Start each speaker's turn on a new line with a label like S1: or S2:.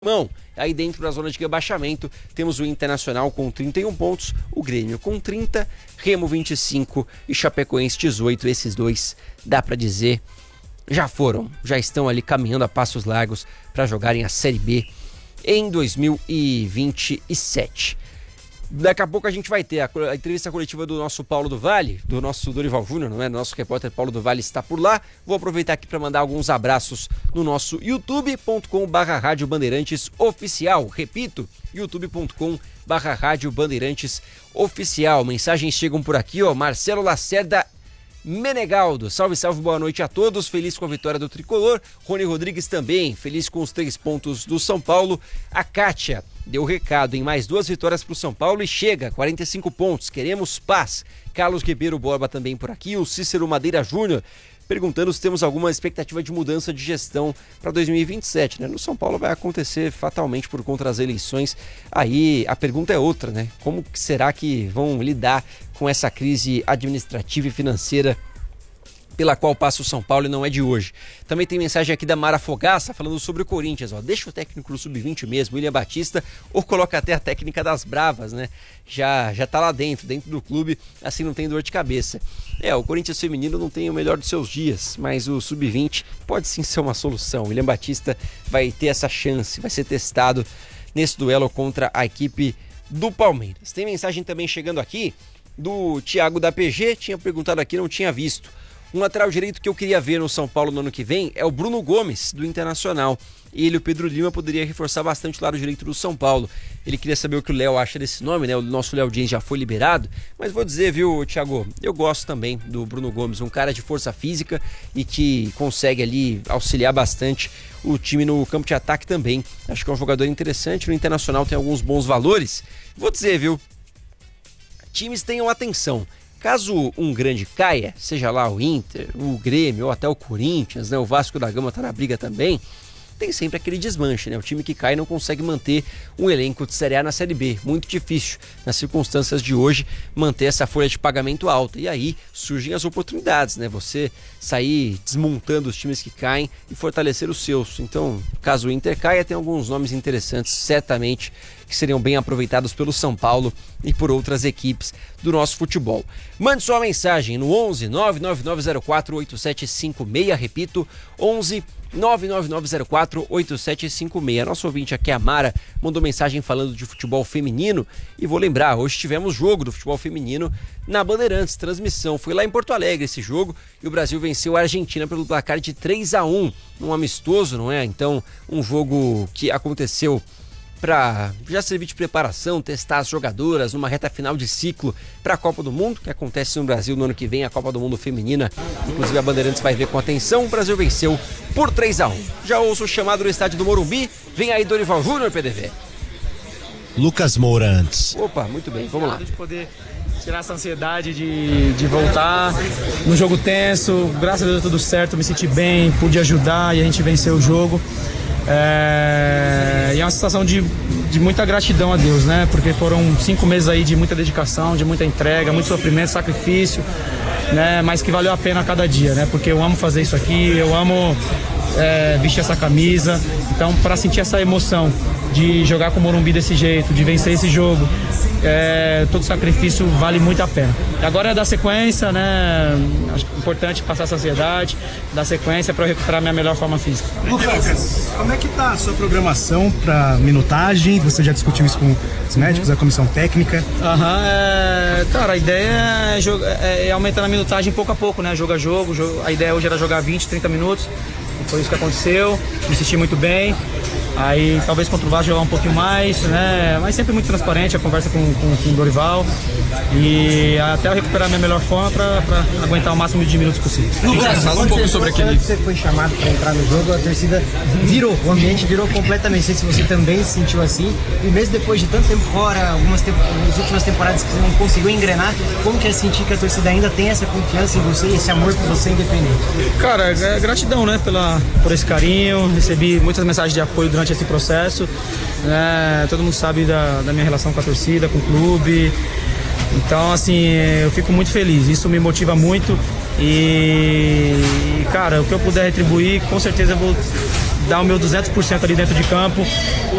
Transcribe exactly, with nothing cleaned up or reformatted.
S1: Bom, aí dentro da zona de rebaixamento temos o Internacional com trinta e um pontos, o Grêmio com trinta, Remo vinte e cinco e Chapecoense dezoito. Esses dois, dá pra dizer, já foram, já estão ali caminhando a passos largos para jogarem a Série B em dois mil e vinte e sete. Daqui a pouco a gente vai ter a, a entrevista coletiva do nosso Paulo do Vale, do nosso Dorival Júnior, não é? Nosso repórter Paulo do Vale está por lá. Vou aproveitar aqui para mandar alguns abraços no nosso youtube ponto com barra rádio bandeirantes oficial. Repito, youtube ponto com barra rádio bandeirantes oficial. Mensagens chegam por aqui, ó. Marcelo Lacerda Menegaldo, salve, salve, boa noite a todos, feliz com a vitória do Tricolor. Rony Rodrigues também, feliz com os três pontos do São Paulo. A Kátia deu recado em mais duas vitórias para o São Paulo e chega, quarenta e cinco pontos, queremos paz. Carlos Ribeiro Borba também por aqui, o Cícero Madeira Júnior perguntando se temos alguma expectativa de mudança de gestão para dois mil e vinte e sete, né? No São Paulo vai acontecer fatalmente por conta das eleições. Aí a pergunta é outra, né? Como será que vão lidar com essa crise administrativa e financeira pela qual passa o São Paulo e não é de hoje? Também tem mensagem aqui da Mara Fogaça falando sobre o Corinthians, ó. Deixa o técnico do sub vinte mesmo, William Batista, ou coloca até a técnica das Bravas, né? Já, já tá lá dentro, dentro do clube, assim não tem dor de cabeça. É, o Corinthians feminino não tem o melhor dos seus dias, mas o sub vinte pode sim ser uma solução. William Batista vai ter essa chance, vai ser testado nesse duelo contra a equipe do Palmeiras. Tem mensagem também chegando aqui do Thiago da P G, tinha perguntado aqui, não tinha visto. Um lateral direito que eu queria ver no São Paulo no ano que vem é o Bruno Gomes, do Internacional. Ele e o Pedro Lima poderia reforçar bastante o lado direito do São Paulo. Ele queria saber o que o Léo acha desse nome, né? O nosso Léo Dias já foi liberado. Mas vou dizer, viu, Thiago, eu gosto também do Bruno Gomes, um cara de força física e que consegue ali auxiliar bastante o time no campo de ataque também. Acho que é um jogador interessante, no Internacional tem alguns bons valores. Vou dizer, viu, times tenham atenção. Caso um grande caia, seja lá o Inter, o Grêmio ou até o Corinthians, né? O Vasco da Gama tá na briga também, tem sempre aquele desmanche, né? O time que cai não consegue manter um elenco de Série A na Série B. Muito difícil, nas circunstâncias de hoje, manter essa folha de pagamento alta. E aí surgem as oportunidades, né? Você sair desmontando os times que caem e fortalecer os seus. Então, caso o Inter caia, tem alguns nomes interessantes, certamente, que seriam bem aproveitados pelo São Paulo e por outras equipes do nosso futebol. Mande sua mensagem no onze nove nove nove zero quatro oito sete cinco seis, repito, onze nove nove nove zero quatro oito sete cinco seis. Nosso ouvinte aqui, a Mara, mandou mensagem falando de futebol feminino e vou lembrar, hoje tivemos jogo do futebol feminino na Bandeirantes, transmissão, foi lá em Porto Alegre esse jogo e o Brasil venceu a Argentina pelo placar de três a um, num amistoso, não é? Então, um jogo que aconteceu para já servir de preparação, testar as jogadoras numa reta final de ciclo para a Copa do Mundo, que acontece no Brasil no ano que vem, a Copa do Mundo feminina. Inclusive a Bandeirantes vai ver com atenção. O Brasil venceu por três a um. Já ouço o chamado no estádio do Morumbi. Vem aí Dorival Júnior, P D V.
S2: Lucas Moura antes.
S1: Opa, muito bem, vamos lá.
S3: De poder tirar essa ansiedade de, de voltar no jogo tenso. Graças a Deus tudo certo, me senti bem, pude ajudar e a gente venceu o jogo. É, e é uma sensação de, de muita gratidão a Deus, né? Porque foram cinco meses aí de muita dedicação, de muita entrega, muito sofrimento, sacrifício, né? Mas que valeu a pena a cada dia, né? Porque eu amo fazer isso aqui, eu amo é, vestir essa camisa. Então, para sentir essa emoção de jogar com o Morumbi desse jeito, de vencer esse jogo, é, todo sacrifício vale muito a pena. E agora é dar sequência, né? Acho importante passar essa ansiedade, dar sequência para eu recuperar minha melhor forma física.
S4: Lucas, como é que tá a sua programação para minutagem? Você já discutiu isso com os médicos, a comissão técnica?
S3: Aham, é, cara, a ideia é, jogar, é aumentar a minutagem pouco a pouco, né? Jogo a jogo, jogo, a ideia hoje era jogar vinte, trinta minutos, foi isso que aconteceu, me senti muito bem. Aí talvez contra o Vasco jogar um pouquinho mais, né? Mas sempre muito transparente a conversa com, com, com o Dorival. E até eu recuperar a minha melhor forma para aguentar o máximo de minutos possível.
S5: Lucas, fala um pouco sobre aquele.
S6: Você foi chamado para entrar no jogo, a torcida virou, o ambiente virou completamente. Não sei se você também se sentiu assim. E mesmo depois de tanto tempo fora, algumas tempo... nas últimas temporadas que você não conseguiu engrenar, como que é sentir que a torcida ainda tem essa confiança em você e esse amor por você independente?
S3: Cara, é gratidão, né? Pela, por esse carinho. Recebi muitas mensagens de apoio durante esse processo, né? Todo mundo sabe da, da minha relação com a torcida, com o clube, então assim, eu fico muito feliz, isso me motiva muito e, cara, o que eu puder retribuir, com certeza eu vou dar o meu duzentos por cento ali dentro de campo.